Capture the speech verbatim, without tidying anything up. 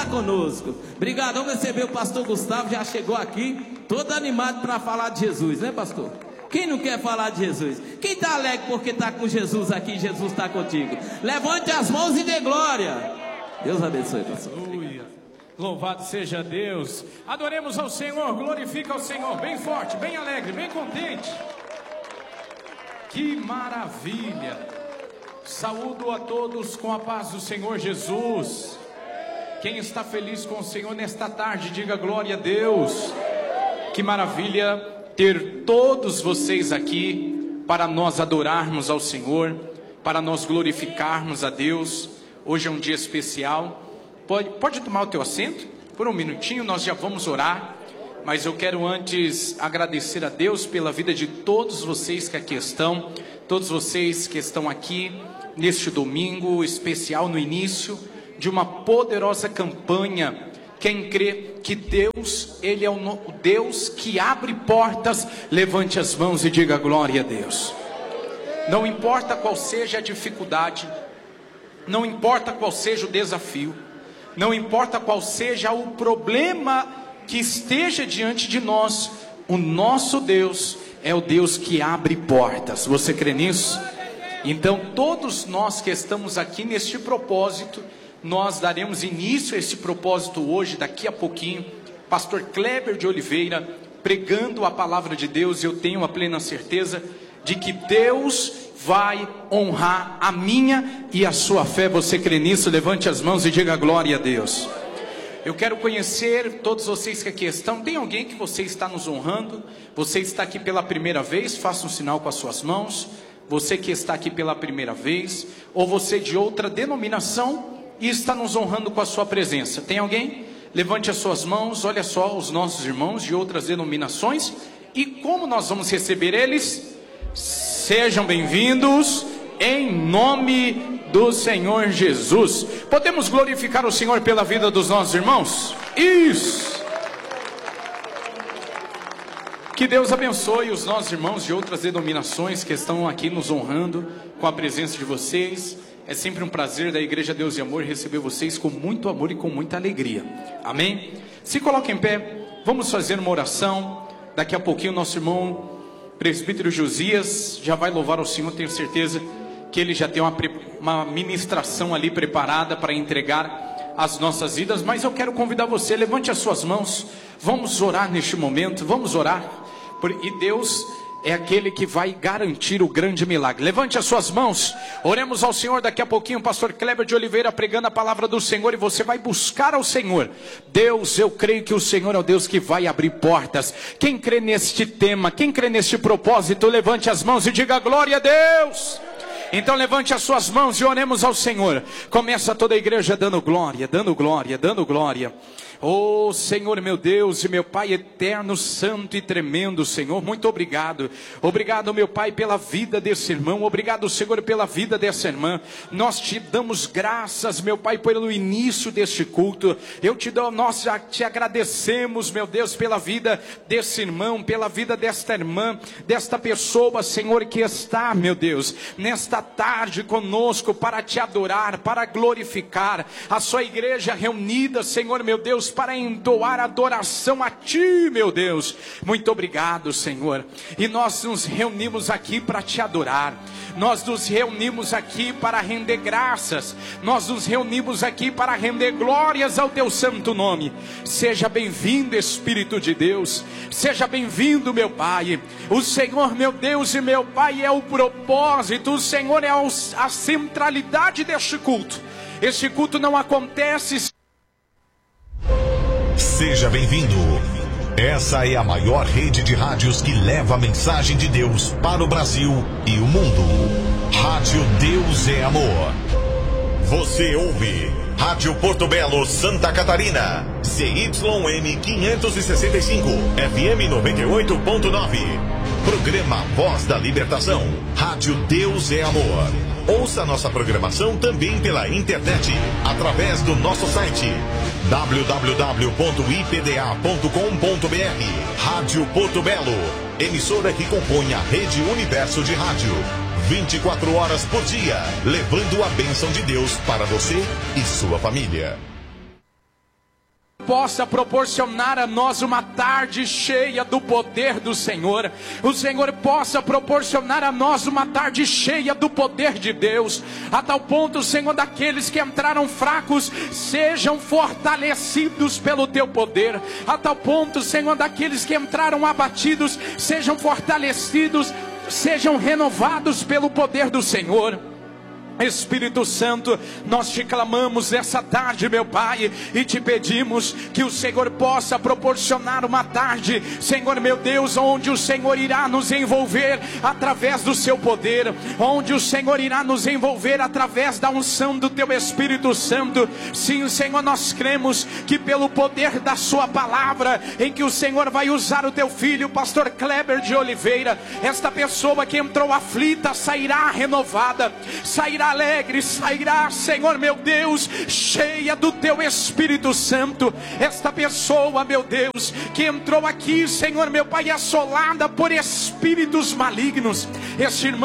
conosco. Obrigado, vamos receber o pastor Gustavo, já chegou aqui, todo animado para falar de Jesus, né, pastor? Quem não quer falar de Jesus? Quem está alegre porque está com Jesus aqui, Jesus está contigo? Levante as mãos e dê glória. Deus abençoe, pastor. Aleluia. Louvado seja Deus. Adoremos ao Senhor, glorifica ao Senhor, bem forte, bem alegre, bem contente. Que maravilha. Saúdo a todos com a paz do Senhor Jesus. Quem está feliz com o Senhor nesta tarde, diga glória a Deus. Que maravilha ter todos vocês aqui para nós adorarmos ao Senhor, para nós glorificarmos a Deus. Hoje é um dia especial. Pode, pode tomar o teu assento? Por um minutinho nós já vamos orar. Mas eu quero antes agradecer a Deus pela vida de todos vocês que aqui estão. Todos vocês que estão aqui neste domingo especial, no início de uma poderosa campanha. Quem crê que Deus, Ele é o Deus que abre portas, levante as mãos e diga glória a Deus. Não importa qual seja a dificuldade, não importa qual seja o desafio, não importa qual seja o problema que esteja diante de nós, o nosso Deus é o Deus que abre portas. Você crê nisso? Então todos nós que estamos aqui neste propósito, nós daremos início a esse propósito hoje, daqui a pouquinho. Pastor Kleber de Oliveira pregando a palavra de Deus. Eu tenho a plena certeza de que Deus vai honrar a minha e a sua fé. Você crê nisso? Levante as mãos e diga glória a Deus. Eu quero conhecer todos vocês que aqui estão. Tem alguém que você está nos honrando? Você está aqui pela primeira vez? Faça um sinal com as suas mãos. Você que está aqui pela primeira vez, ou você de outra denominação e está nos honrando com a sua presença. Tem alguém? Levante as suas mãos. Olha só, os nossos irmãos de outras denominações. E como nós vamos receber eles? Sejam bem-vindos em nome do Senhor Jesus. Podemos glorificar o Senhor pela vida dos nossos irmãos? Isso! Que Deus abençoe os nossos irmãos de outras denominações que estão aqui nos honrando com a presença de vocês. É sempre um prazer da Igreja Deus e Amor receber vocês com muito amor e com muita alegria. Amém? Se coloquem em pé, vamos fazer uma oração. Daqui a pouquinho nosso irmão presbítero Josias já vai louvar ao Senhor. Tenho certeza que ele já tem uma, uma ministração ali preparada para entregar as nossas vidas. Mas eu quero convidar você, levante as suas mãos. Vamos orar neste momento, vamos orar. E Deus é aquele que vai garantir o grande milagre. Levante as suas mãos, oremos ao Senhor. Daqui a pouquinho o pastor Kleber de Oliveira pregando a palavra do Senhor, e você vai buscar ao Senhor. Deus, eu creio que o Senhor é o Deus que vai abrir portas. Quem crê neste tema, quem crê neste propósito, levante as mãos e diga glória a Deus. Então levante as suas mãos e oremos ao Senhor. Começa toda a igreja dando glória, dando glória, dando glória. Oh Senhor, meu Deus e meu Pai eterno, santo e tremendo, Senhor, muito obrigado. Obrigado, meu Pai, pela vida desse irmão. Obrigado, Senhor, pela vida dessa irmã. Nós te damos graças, meu Pai, pelo início deste culto. Eu te dou, nós já te agradecemos, meu Deus, pela vida desse irmão, pela vida desta irmã, desta pessoa, Senhor, que está, meu Deus, nesta tarde conosco para te adorar, para glorificar a sua igreja reunida, Senhor, meu Deus, para entoar adoração a ti, meu Deus. Muito obrigado, Senhor. E nós nos reunimos aqui para te adorar. Nós nos reunimos aqui para render graças. Nós nos reunimos aqui para render glórias ao teu santo nome. Seja bem-vindo, Espírito de Deus. Seja bem-vindo, meu Pai. O Senhor, meu Deus e meu Pai, é o propósito. O Senhor é a centralidade deste culto. Este culto não acontece. Seja bem-vindo. Essa é a maior rede de rádios que leva a mensagem de Deus para o Brasil e o mundo. Rádio Deus é Amor. Você ouve Rádio Porto Belo, Santa Catarina, C Y M quinhentos e sessenta e cinco, F M noventa e oito ponto nove. Programa Voz da Libertação. Rádio Deus é Amor. Ouça nossa programação também pela internet, através do nosso site w w w ponto i p d a ponto com ponto b r. Rádio Porto Belo, emissora que compõe a rede Universo de Rádio. vinte e quatro horas por dia, levando a bênção de Deus para você e sua família. possa proporcionar a nós uma tarde cheia do poder do Senhor. O Senhor possa proporcionar a nós uma tarde cheia do poder de Deus, a tal ponto, Senhor, daqueles que entraram fracos sejam fortalecidos pelo teu poder, a tal ponto, Senhor, daqueles que entraram abatidos sejam fortalecidos, sejam renovados pelo poder do Senhor. Espírito Santo, nós te clamamos essa tarde, meu Pai, e te pedimos que o Senhor possa proporcionar uma tarde, Senhor meu Deus, onde o Senhor irá nos envolver através do seu poder, onde o Senhor irá nos envolver através da unção do teu Espírito Santo. Sim, Senhor, nós cremos que pelo poder da sua palavra, em que o Senhor vai usar o teu filho, pastor Kleber de Oliveira, esta pessoa que entrou aflita sairá renovada, sairá alegre, sairá, Senhor meu Deus, cheia do teu Espírito Santo. Esta pessoa, meu Deus, que entrou aqui, Senhor meu Pai, assolada por espíritos malignos, este irmão